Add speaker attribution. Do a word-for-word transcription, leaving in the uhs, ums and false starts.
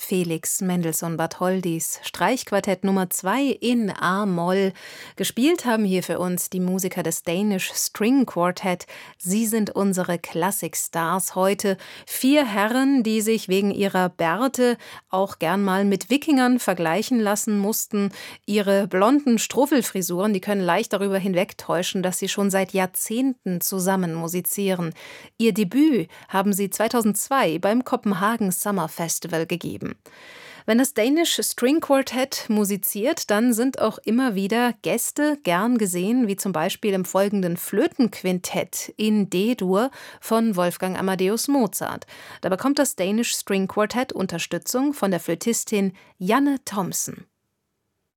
Speaker 1: Felix Mendelssohn Bartholdys Streichquartett Nummer zwei in A-Moll. Gespielt haben hier für uns die Musiker des Danish String Quartet. Sie sind unsere Klassikstars heute. Vier Herren, die sich wegen ihrer Bärte auch gern mal mit Wikingern vergleichen lassen mussten. Ihre blonden Struffelfrisuren, die können leicht darüber hinwegtäuschen, dass sie schon seit Jahrzehnten zusammen musizieren. Ihr Debüt haben sie zweitausendzwei beim Copenhagen Summer Festival gegeben. Wenn das Danish String Quartet musiziert, dann sind auch immer wieder Gäste gern gesehen, wie zum Beispiel im folgenden Flötenquintett in D-Dur von Wolfgang Amadeus Mozart. Da bekommt das Danish String Quartet Unterstützung von der Flötistin Janne Thomsen.